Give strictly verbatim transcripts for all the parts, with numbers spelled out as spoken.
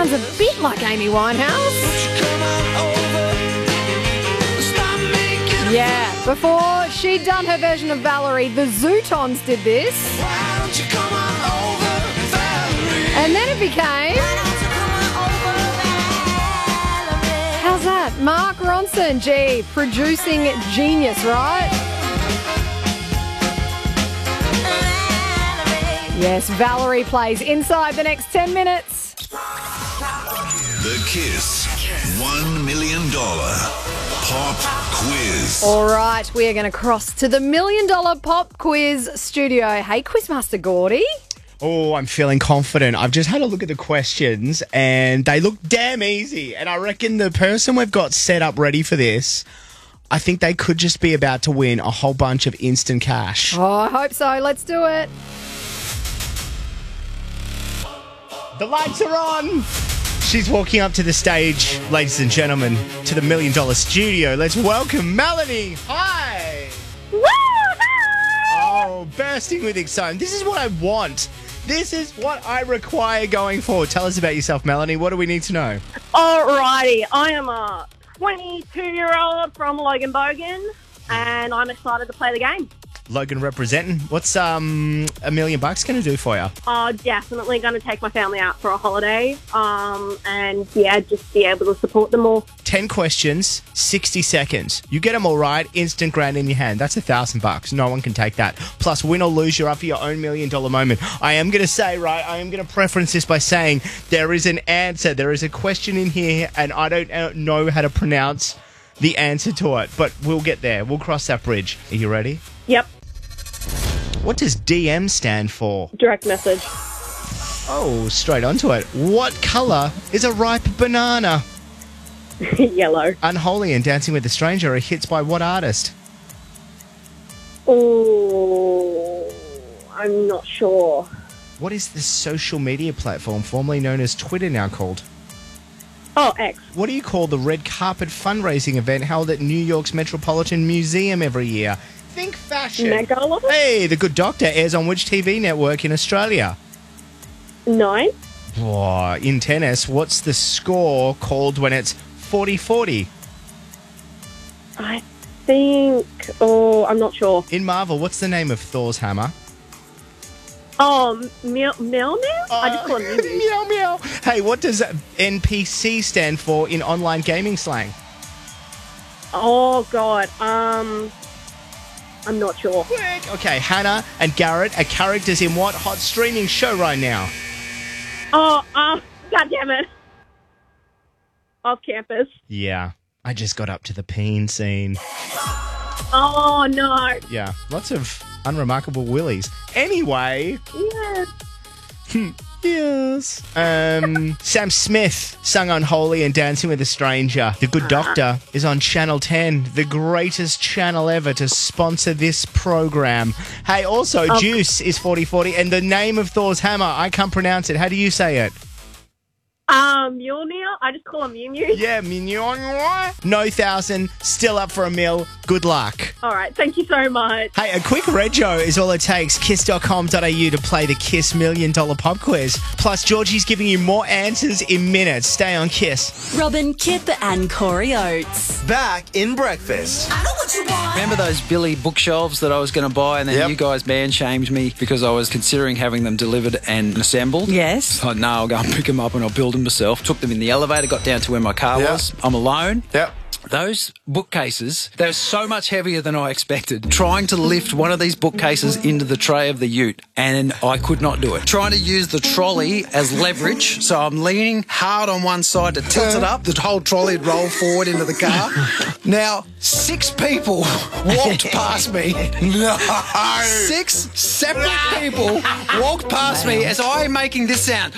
sounds a bit like Amy Winehouse. Yeah, before she'd done her version of Valerie, the Zootons did this. And then it became... How's that? Mark Ronson, gee, producing genius, right? Yes, Valerie plays inside the next ten minutes. The Kiss one million dollars Pop Quiz. All right, we are going to cross to the Million Dollar Pop Quiz studio. Hey, Quizmaster Gordy. Oh, I'm feeling confident. I've just had a look at the questions and they look damn easy. And I reckon the person we've got set up ready for this, I think they could just be about to win a whole bunch of instant cash. Oh, I hope so. Let's do it. The lights are on. She's walking up to the stage, ladies and gentlemen, to the Million Dollar Studio. Let's welcome Melanie. Hi. Woo! Hi! Oh, bursting with excitement. This is what I want. This is what I require going forward. Tell us about yourself, Melanie. What do we need to know? Alrighty, I am a twenty-two-year-old from Logan Bogan, and I'm excited to play the game. Logan representing. What's um a million bucks going to do for you? I'm definitely going to take my family out for a holiday, um, and yeah, just be able to support them all. Ten questions, sixty seconds. You get them all right, instant grand in your hand. That's a thousand bucks. No one can take that. Plus, win or lose, you're up for your own million dollar moment. I am going to say, right, I am going to preference this by saying there is an answer. There is a question in here, and I don't know how to pronounce the answer to it, but we'll get there. We'll cross that bridge. Are you ready? Yep. What does D M stand for? Direct message. Oh, straight onto it. What colour is a ripe banana? Yellow. Unholy and Dancing with a Stranger are hits by what artist? Oh, I'm not sure. What is the social media platform formerly known as Twitter now called? Oh, X. What do you call the red carpet fundraising event held at New York's Metropolitan Museum every year? Think fashion. Megalo? Hey, The Good Doctor airs on which T V network in Australia? Nine. Oh, in tennis, what's the score called when it's forty forty? I think... Oh, I'm not sure. In Marvel, what's the name of Thor's hammer? Oh, meow, meow, meow? I just call him Mew Mew. Meow, meow. Hey, what does N P C stand for in online gaming slang? Oh, God. Um... I'm not sure. Quick. Okay, Hannah and Garrett are characters in what hot streaming show right now? Oh, uh, God damn it. Off campus. Yeah, I just got up to the peen scene. Oh, no. Yeah, lots of unremarkable willies. Anyway. Yeah. Yes. Um, Sam Smith sung Unholy and Dancing with a Stranger. The Good Doctor is on Channel ten, the greatest channel ever to sponsor this program. Hey, also, Oh. Juice is forty forty, and the name of Thor's hammer, I can't pronounce it. How do you say it? Um, Mjolnir? I just call him Mew Mew. Yeah, mignon. No thousand, still up for a mil. Good luck. All right, thank you so much. Hey, a quick rego is all it takes. kiss dot com dot a u to play the Kiss Million Dollar Pop Quiz. Plus, Georgie's giving you more answers in minutes. Stay on Kiss. Robin, Kip and Corey Oates. Back in breakfast. I know what you want. Remember those Billy bookshelves that I was going to buy and then Yep. you guys man-shamed me because I was considering having them delivered and assembled? Yes. So, no, I'll go and pick them up and I'll build them myself. Took them in the elevator, got down to where my car Yep. was. I'm alone. Yep. Those bookcases, they're so much heavier than I expected. Trying to lift one of these bookcases into the tray of the ute, and I could not do it. Trying to use the trolley as leverage, so I'm leaning hard on one side to tilt it up. The whole trolley would roll forward into the car. Now, six people walked past me. No. Six separate people walked past me as I'm making this sound.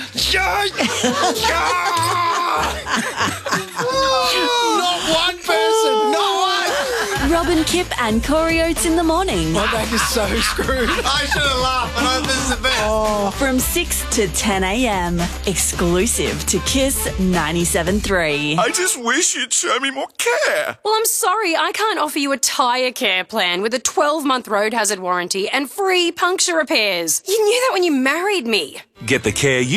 Not one person, not one. Robin, Kip and Corey Oates in the morning. My back is so screwed. I should have laughed. I know this is the best. From six to ten a.m. Exclusive to Kiss ninety-seven point three. I just wish you'd show me more care. Well, I'm sorry, I can't offer you a tyre care plan with a twelve-month road hazard warranty and free puncture repairs. You knew that when you married me. Get the care you